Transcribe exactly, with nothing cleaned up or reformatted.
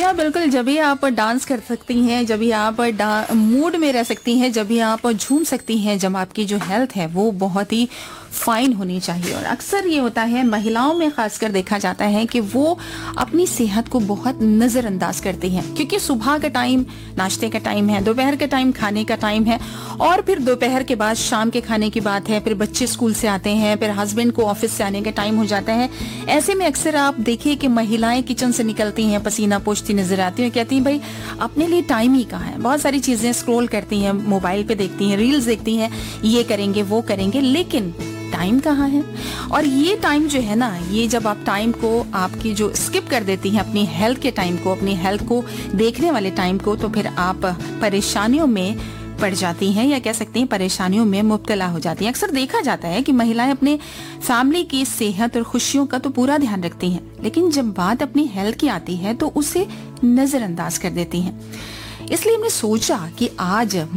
जी हाँ, बिल्कुल। जब भी आप डांस कर सकती हैं, जब भी आप मूड में रह सकती हैं, जब भी आप झूम सकती हैं, जब आपकी जो हेल्थ है वो बहुत ही फाइन होनी चाहिए। और अक्सर ये होता है महिलाओं में खासकर देखा जाता है कि वो अपनी सेहत को बहुत नजरअंदाज करती हैं, क्योंकि सुबह का टाइम नाश्ते का टाइम है, दोपहर का टाइम खाने का टाइम है, और फिर दोपहर के बाद शाम के खाने की बात है, फिर बच्चे स्कूल से आते हैं, फिर हस्बैंड को ऑफिस से आने का टाइम हो जाता है। ऐसे में अक्सर आप देखिए कि महिलाएं किचन से निकलती हैं, पसीना पोंछती नजर आती हैं, कहती हैं भाई अपने लिए टाइम ही कहाँ है। बहुत सारी चीजें स्क्रॉल करती हैं, मोबाइल पे देखती हैं, रील्स देखती हैं, ये करेंगे वो करेंगे, लेकिन टाइम कहाँ है। और ये टाइम जो है ना, ये जब आप टाइम को आपकी जो स्किप कर देती हैं, अपनी हेल्थ के टाइम को, अपनी हेल्थ को देखने वाले टाइम को, तो फिर आप परेशानियों में पड़ जाती हैं, या कह सकती हैं परेशानियों में मुब्तला हो जाती हैं। अक्सर देखा जाता है कि महिलाएं अपने फैमिली की सेहत और खुशियों का तो पूरा ध्यान रखती हैं, लेकिन जब बात अपनी हेल्थ की आती है तो उसे नजरअंदाज कर देती हैं। इसलिए हमने सोचा कि आज